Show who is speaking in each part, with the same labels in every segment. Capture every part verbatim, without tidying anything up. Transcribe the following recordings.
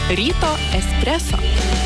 Speaker 1: Ryto espreso.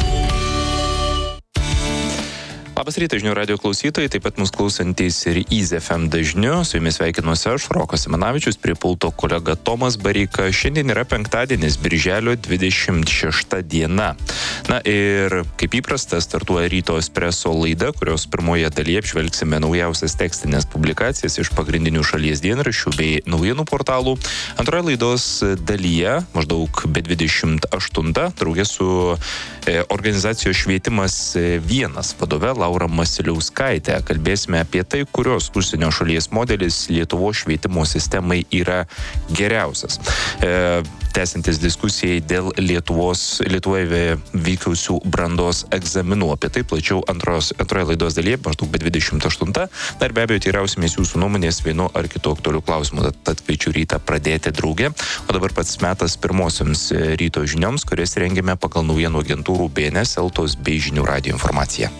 Speaker 2: Labas rytas, žinių radijo klausytojai, taip pat mus klausantys ir Easy F M dažniu. Su jumis sveikinuosi aš, Rokas Simanavičius, prie pulto kolega Tomas Bareika. Šiandien yra penktadienis, birželio dvidešimt šešta diena. Na ir kaip įprasta, startuoja Ryto espreso laida, kurios pirmoje dalyje apžvelgsime naujausias tekstinės publikacijas iš pagrindinių šalies dienraščių bei naujienų portalų. Antroje laidos dalyje, maždaug be dvidešimt aštuntą, draugė su e, organizacijos Švietimas vienas vadove Laura Masiliauskaitė. Kalbėsime apie tai, kurios užsienio šalies modelis Lietuvos švietimo sistemai yra geriausias. E, tęsiantis diskusijai dėl Lietuvos, Lietuvoje vykusių brandos egzaminų. Apie tai plačiau antros, antroje laidos dalyje, maždaug be dvidešimt aštuntą. Dar be abejo, teirausimės jūsų nuomonės vienu ar kitu aktualiu klausimu. Tad, tad kviečiu rytą pradėti drauge. O dabar pats metas pirmosioms ryto žinioms, kurias rengėme pagal naujienų agentūrų B N S, Eltos bei Žinių radijo informaciją.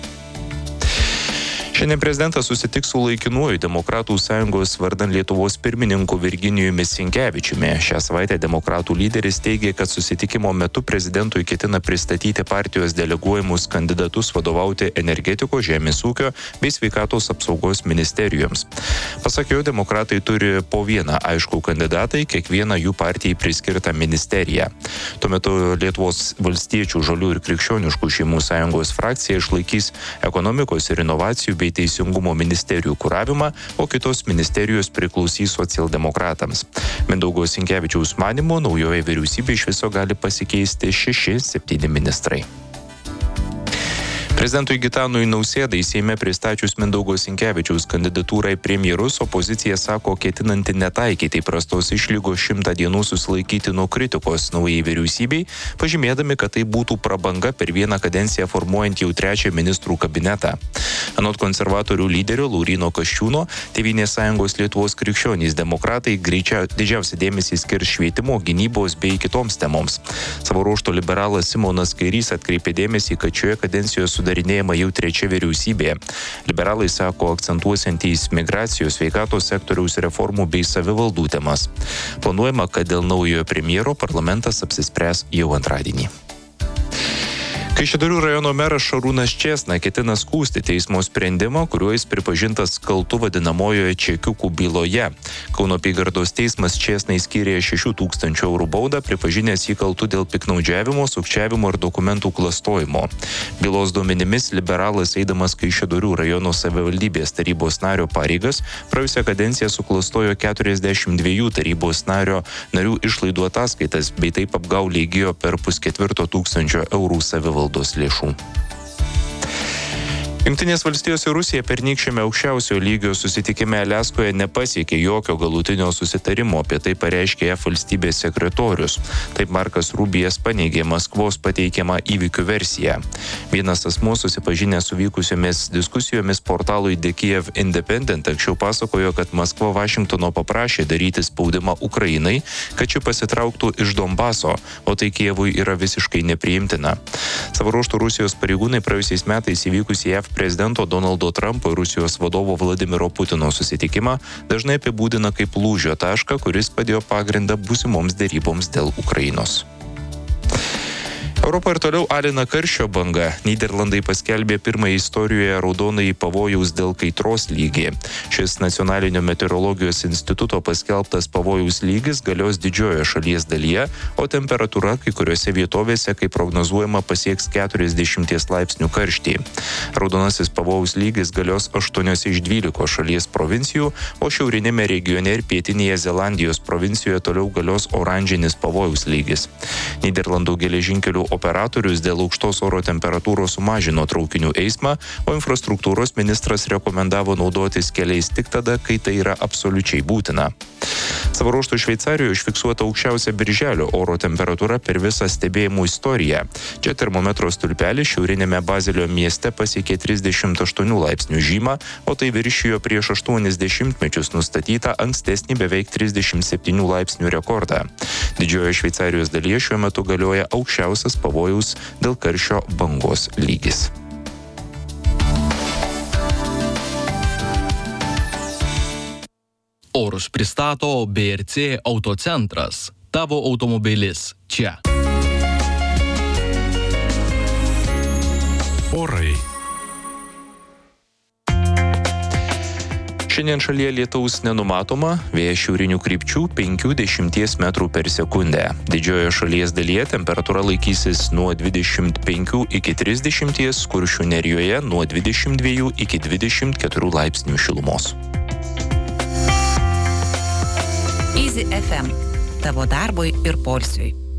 Speaker 2: Šiandien prezidentas susitiks su laikinuoju Demokratų sąjungos vardan Lietuvos pirmininku Virginijumi Sinkevičiumi. Šią savaitę demokratų lyderis teigė, kad susitikimo metu prezidentui ketina pristatyti partijos deleguojamus kandidatus vadovauti energetikos, žemės ūkio bei sveikatos apsaugos ministerijoms. Pasak jo, demokratai turi po vieną aiškų kandidatą į kiekvieną jų partijai priskirtą ministeriją. Tuo metu Lietuvos valstiečių, žalių ir krikščioniškų šeimų sąjungos frakcija išlaikys ekonomikos ir inovacijų bei Teisingumo ministerijų kuravimą, o kitos ministerijos priklausys socialdemokratams. Mindaugo Sinkevičiaus manymu, naujoje vyriausybėje iš viso gali pasikeisti šeši septyni ministrai. Prezidentui Gitanui Nausėdai Seime pristačius Mindaugo Sinkevičiaus kandidatūrą į premjerus, opozicija sako ketinanti netaikyti prastos išlygos šimtą dienų susilaikyti nuo kritikos naujai vyriausybei, pažymėdami, kad tai būtų prabanga per vieną kadenciją formuojant jau trečią ministrų kabinetą. Anot konservatorių lyderio Lauryno Kasčiūno, Tėvynės sąjungos Lietuvos krikščionys demokratai greičia didžiausią dėmesį skirs švietimo, gynybos bei kitoms temoms. Savo ruožtu liberalas Simonas Kairys atkreipė dėmesį, kad šioje kadencijoje sudarinėjama jau trečia vyriausybė. Liberalai sako akcentuosiantys migracijos, sveikatos sektoriaus reformų bei savivaldų temas. Planuojama, kad dėl naujojo premjero parlamentas apsispręs jau antradienį. Kaišiadorių rajono meras Šarūnas Čėsna ketina skųsti teismo sprendimą, kuriuo jis pripažintas kaltu vadinamojoje čekiukų byloje. Kauno apygardos teismas Čėsnai skyrė šešių tūkstančių eurų baudą, pripažinęs jį kaltu dėl piknaudžiavimo, sukčiavimo ir dokumentų klastojimo. Bylos duomenimis liberalas eidamas Kaišiadorių rajono savivaldybės tarybos nario pareigas praėjusią kadenciją suklastojo keturiasdešimt dviejų tarybos nario narių išlaidų ataskaitas, bei taip apgaulė įgijo per pusketvirto tūkstančio eurų savivaldos lėšų. Jungtinės valstijos ir Rusija pernykščiame aukščiausio lygio susitikime Aliaskoje nepasiekė jokio galutinio susitarimo, apie tai pareiškė Jav valstybės sekretorius. Taip Markas Rubijas paneigė Maskvos pateikiamą įvykių versiją. Vienas asmuo susipažinęs su vykusiomis diskusijomis portalui The Kiev Independent anksčiau pasakojo, kad Maskva Vašingtono paprašė daryti spaudimą Ukrainai, kad ši pasitrauktų iš Donbaso, o tai Kievui yra visiškai nepriimtina. Savo ruožtu Rusijos pareigūnai praėjusiais metais įvykusį Jav prezidento Donaldo Trumpo ir Rusijos vadovo Vladimiro Putino susitikimą dažnai apibūdina kaip lūžio tašką, kuris padėjo pagrindą būsimoms deryboms dėl Ukrainos. Europą ir toliau alina karščio banga. Nyderlandai paskelbė pirmąjį istorijoje raudonąjį pavojaus dėl kaitros lygį. Šis nacionalinio meteorologijos instituto paskelbtas pavojaus lygis galios didžiojoje šalies dalyje, o temperatūra kai kuriuose vietovėse, kaip prognozuojama, pasieks keturiasdešimt laipsnių karštį. Raudonasis pavojaus lygis galios aštuoniose iš dvylikos šalies provincijų, o šiaurinėme regione ir pietinėje Zelandijos provincijoje toliau galios oranžinis pavojaus lygis. Nyderlandų geležinkelių operatorius dėl aukštos oro temperatūros sumažino traukinių eismą, o infrastruktūros ministras rekomendavo naudotis keliais tik tada, kai tai yra absoliučiai būtina. Savo ruožtu Šveicarijoje užfiksuota aukščiausia birželio oro temperatūra per visą stebėjimų istoriją. Čia termometro stulpelis šiaurinėme Bazelio mieste pasiekė trisdešimt aštuonių laipsnių žymą, o tai viršijo prieš aštuonis dešimtmečius nustatytą ankstesnį beveik trisdešimt septynių laipsnių rekordą. Didžiojoje Šveicarijos dalyje šiuo metu galioja aukščiausias pavojaus dėl karščio bangos lygis.
Speaker 3: Orus pristato B R C Autocentras. Tavo automobilis čia.
Speaker 1: Orai.
Speaker 2: Šiandien šalyje lietaus nenumatoma, vėjas šiaurinių krypčių penki dešimties metrų per sekundę. Didžiojoje šalies dalyje temperatūra laikysis nuo dvidešimt penkių iki trisdešimties, Kuršių nerijoje nuo dvidešimt dviejų iki dvidešimt keturių laipsnių šilumos.
Speaker 3: Easy F M. Tavo darbui ir poilsiui.